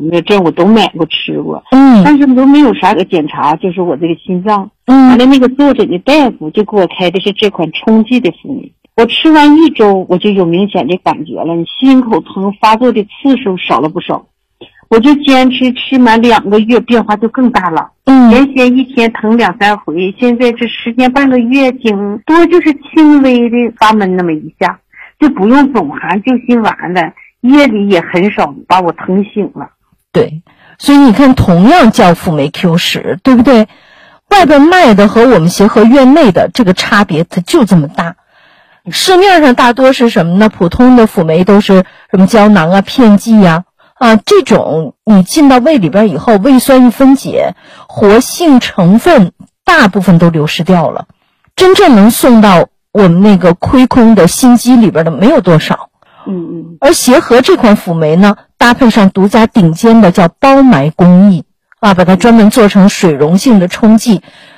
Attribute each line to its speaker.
Speaker 1: 这我都买过吃过，但是都没有啥个检查，就是我这个心脏。完了那个坐诊的大夫就给我开的是这款冲剂的辅酶。我吃完1周我就有明显的感觉了，你心口疼发作的次数少了不少。我就坚持吃满2个月，变化就更大了。原先一天疼2、3回，现在这时间半个月，顶多就是轻微的发闷那么一下，就不用总含救心丸了，夜里也很少把我疼醒了。
Speaker 2: 对，所以你看，同样叫辅酶 Q10，对不对？外边卖的和我们协和院内的这个差别，它就这么大。市面上大多是什么呢？普通的辅酶都是什么胶囊啊、片剂呀。这种你进到胃里边以后，胃酸一分解，活性成分大部分都流失掉了，真正能送到我们那个亏空的心肌里边的没有多少。而协和这款辅酶呢，搭配上独家顶尖的叫包埋工艺把它专门做成水溶性的冲剂，